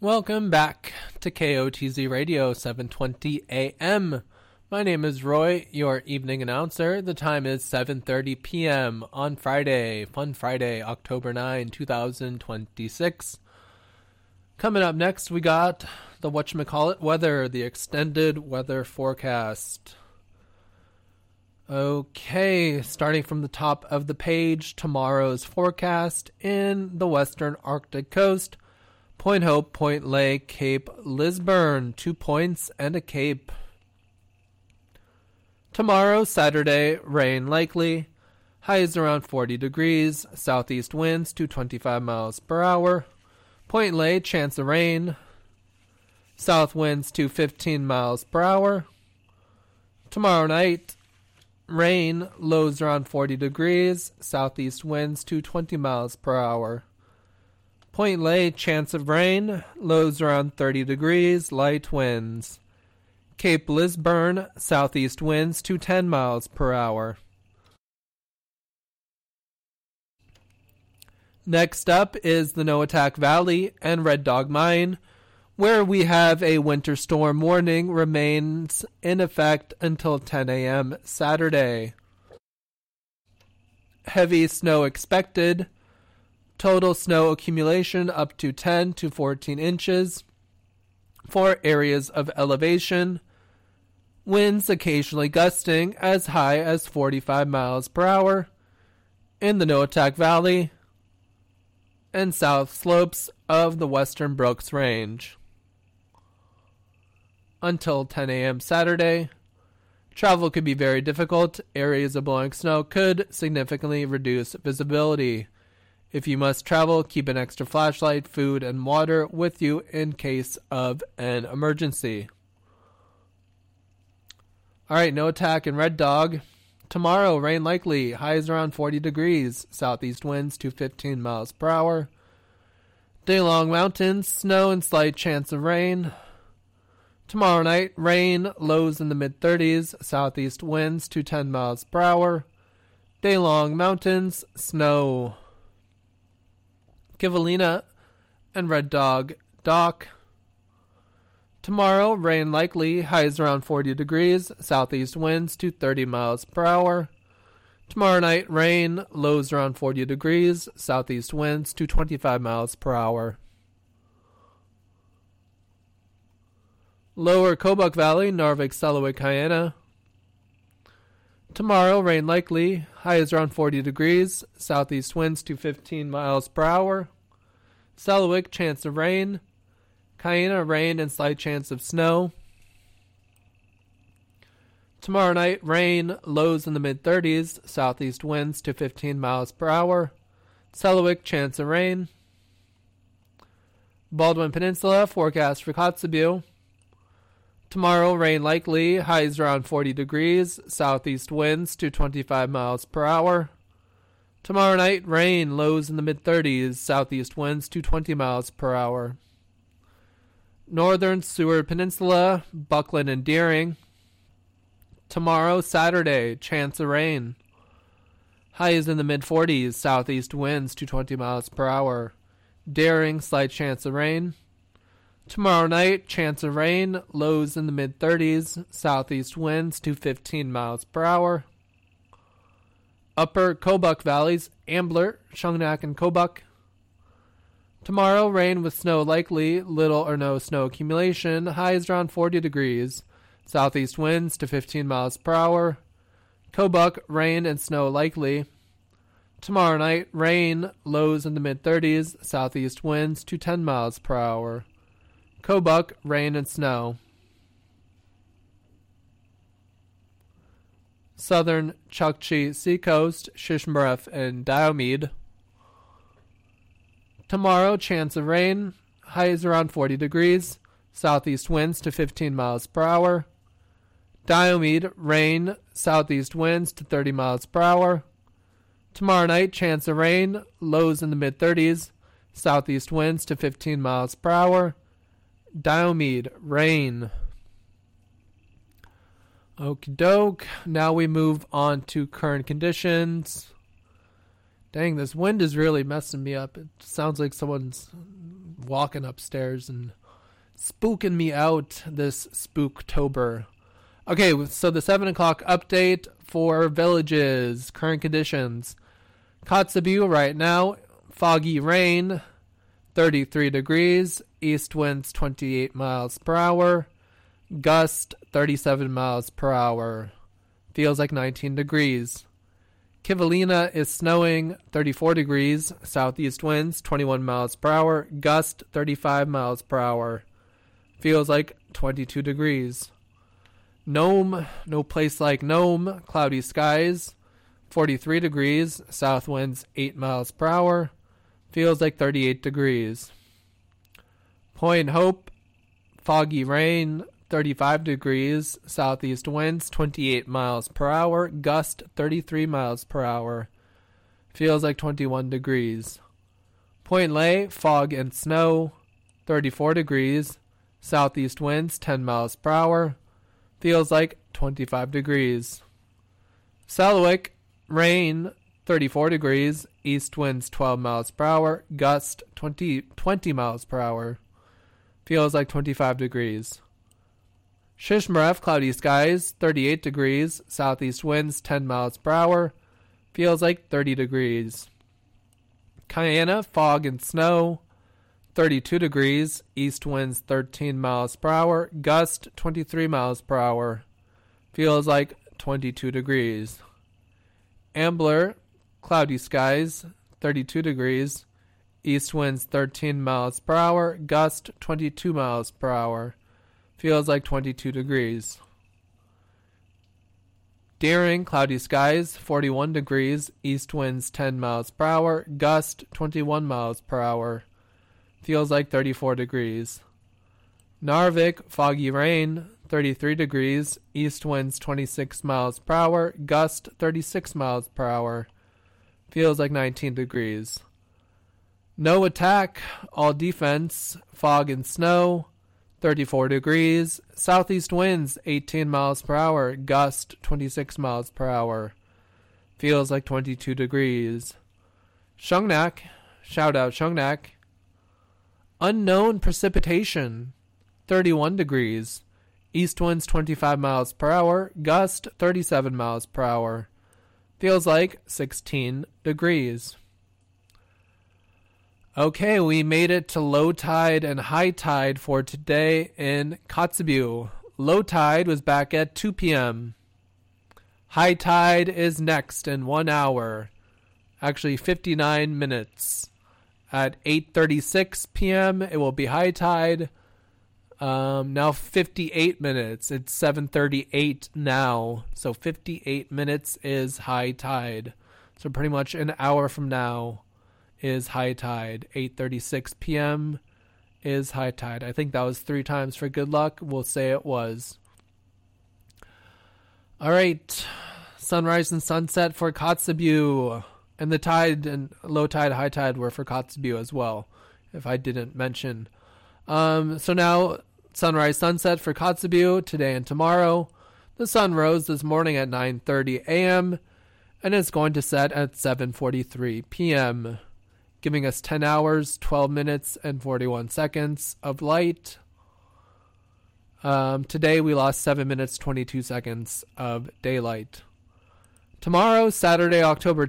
Welcome back to KOTZ Radio 720 AM. My name is Roy, your evening announcer. The time is 7:30 p.m. on Friday, Fun Friday, October 9, 2026. Coming up next, we got the whatchamacallit weather, the extended weather forecast. Okay, starting from the top of the page, tomorrow's forecast in the western Arctic coast. Point Hope, Point Lay, Cape Lisburne, 2 points and a cape. Tomorrow, Saturday, rain likely. Highs around 40 degrees. Southeast winds to 25 miles per hour. Point Lay, chance of rain. South winds to 15 miles per hour. Tomorrow night, rain, lows around 40 degrees. Southeast winds to 20 miles per hour. Point Lay, chance of rain, lows around 30 degrees, light winds. Cape Lisburne, southeast winds to 10 miles per hour. Next up is the Noatak Valley and Red Dog Mine, where we have a winter storm warning remains in effect until 10 a.m. Saturday. Heavy snow expected. Total snow accumulation up to 10 to 14 inches for areas of elevation. Winds occasionally gusting as high as 45 miles per hour in the Noatak Valley and south slopes of the Western Brooks Range. Until 10 a.m. Saturday, travel could be very difficult. Areas of blowing snow could significantly reduce visibility. If you must travel, keep an extra flashlight, food, and water with you in case of an emergency. Alright, Noatak and Red Dog. Tomorrow, rain likely. Highs around 40 degrees. Southeast winds to 15 miles per hour. Day-long mountains, snow and slight chance of rain. Tomorrow night, rain, lows in the mid-30s. Southeast winds to 10 miles per hour. Day-long mountains, snow. Kivalina and Red Dog Dock. Tomorrow, rain likely, highs around 40 degrees, southeast winds to 30 miles per hour. Tomorrow night, rain, lows around 40 degrees, southeast winds to 25 miles per hour. Lower Kobuk Valley, Narvik, Selawik, Hyena. Tomorrow, rain likely, highs around 40 degrees, southeast winds to 15 miles per hour. Selawik, chance of rain. Hyena, rain and slight chance of snow. Tomorrow night, rain, lows in the mid-30s, southeast winds to 15 miles per hour. Selawik, chance of rain. Baldwin Peninsula, forecast for Kotzebue. Tomorrow, rain likely, highs around 40 degrees, southeast winds to 25 miles per hour. Tomorrow night, rain, lows in the mid-30s, southeast winds to 20 miles per hour. Northern Seward Peninsula, Buckland and Deering. Tomorrow, Saturday, chance of rain. Highs in the mid-40s, southeast winds to 20 miles per hour. Deering, slight chance of rain. Tomorrow night, chance of rain, lows in the mid-30s, southeast winds to 15 miles per hour. Upper Kobuk Valleys, Ambler, Shungnak, and Kobuk. Tomorrow, rain with snow likely, little or no snow accumulation, highs around 40 degrees, southeast winds to 15 miles per hour. Kobuk, rain and snow likely. Tomorrow night, rain, lows in the mid-30s, southeast winds to 10 miles per hour. Kobuk, rain and snow. Southern Chukchi Seacoast, Shishmaref, and Diomede. Tomorrow, chance of rain, highs around 40 degrees, southeast winds to 15 miles per hour. Diomede, rain, southeast winds to 30 miles per hour. Tomorrow night, chance of rain, lows in the mid-30s, southeast winds to 15 miles per hour. Diomede, rain. Okie doke. Now we move on to current conditions. Dang, this wind is really messing me up. It sounds like someone's walking upstairs and spooking me out this Spooktober. Okay, so the 7 o'clock update for villages. Current conditions. Kotzebue right now, foggy rain, 33 degrees, east winds 28 miles per hour, gust 37 miles per hour. Feels like 19 degrees. Kivalina is snowing, 34 degrees, southeast winds 21 miles per hour, gust 35 miles per hour. Feels like 22 degrees. Nome, no place like Nome, cloudy skies, 43 degrees, south winds 8 miles per hour. Feels like 38 degrees. Point Hope, foggy rain, 35 degrees, southeast winds 28 miles per hour, gust 33 miles per hour. Feels like 21 degrees. Point Lay, fog and snow, 34 degrees, southeast winds 10 miles per hour. Feels like 25 degrees. Selwick, rain, 34 degrees, east winds 12 miles per hour, gust 20 miles per hour. Feels like 25 degrees. Shishmaref, cloudy skies, 38 degrees, southeast winds 10 miles per hour. Feels like 30 degrees. Kayana, fog and snow, 32 degrees, east winds 13 miles per hour, gust 23 miles per hour. Feels like 22 degrees. Ambler, cloudy skies, 32 degrees, east winds 13 miles per hour, gust 22 miles per hour. Feels like 22 degrees. Deering, cloudy skies, 41 degrees, east winds 10 miles per hour, gust 21 miles per hour. Feels like 34 degrees. Narvik, foggy rain, 33 degrees, east winds 26 miles per hour, gust 36 miles per hour. Feels like 19 degrees. No attack, all defense, fog and snow, 34 degrees, southeast winds 18 miles per hour, gust 26 miles per hour. Feels like 22 degrees. Shungnak, shout out Shungnak. Unknown precipitation, 31 degrees, east winds 25 miles per hour, gust 37 miles per hour. Feels like 16 degrees. Okay, we made it to low tide and high tide for today in Kotzebue. Low tide was back at 2 p.m. High tide is next in 1 hour. Actually, 59 minutes. At 8:36 p.m., it will be high tide. Now 58 minutes. It's 7:38 now. So 58 minutes is high tide. So pretty much an hour from now is high tide. 8:36 p.m. is high tide. I think that was 3 times for good luck. We'll say it was. All right. Sunrise and sunset for Kotzebue. And the tide and low tide, high tide were for Kotzebue as well, if I didn't mention. So now, sunrise, sunset for Kotzebue today and tomorrow. The sun rose this morning at 9:30 a.m. and is going to set at 7:43 p.m., giving us 10 hours, 12 minutes, and 41 seconds of light. Today we lost 7 minutes, 22 seconds of daylight. Tomorrow, Saturday, October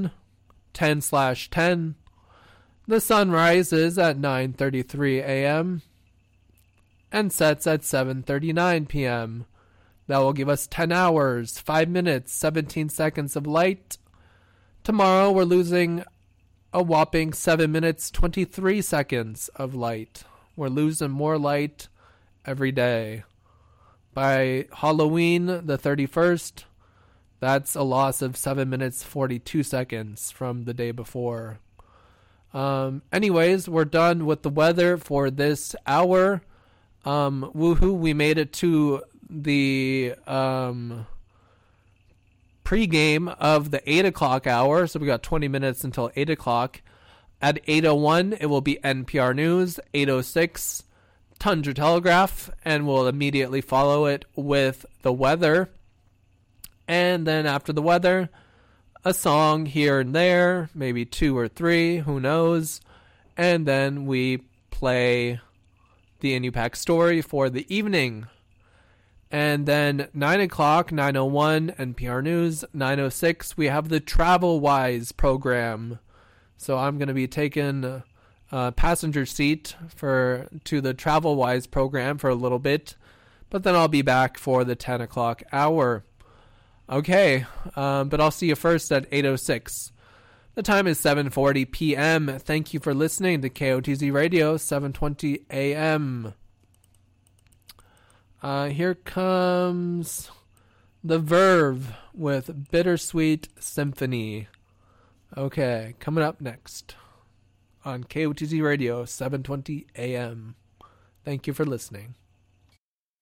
10/10, the sun rises at 9:33 a.m. and sets at 7:39 p.m. That will give us 10 hours, 5 minutes, 17 seconds of light. Tomorrow we're losing a whopping 7 minutes, 23 seconds of light. We're losing more light every day. By Halloween, the 31st, that's a loss of 7 minutes, 42 seconds from the day before. Anyways, we're done with the weather for this hour. Woohoo, we made it to the pregame of the 8 o'clock hour. So we got 20 minutes until 8 o'clock. At 8:01, it will be NPR News. 8:06, Tundra Telegraph. And we'll immediately follow it with the weather. And then after the weather, a song here and there, maybe 2 or 3, who knows. And then we play the Inupac story for the evening. And then 9 o'clock, 9:01, NPR News. 9:06, we have the Travel Wise program. So I'm going to be taking a passenger seat to the Travel Wise program for a little bit. But then I'll be back for the 10 o'clock hour. Okay, but I'll see you first at 8:06. The time is 7:40 p.m. Thank you for listening to KOTZ Radio, 720 a.m. Here comes The Verve with Bittersweet Symphony. Okay, coming up next on KOTZ Radio, 720 a.m. Thank you for listening.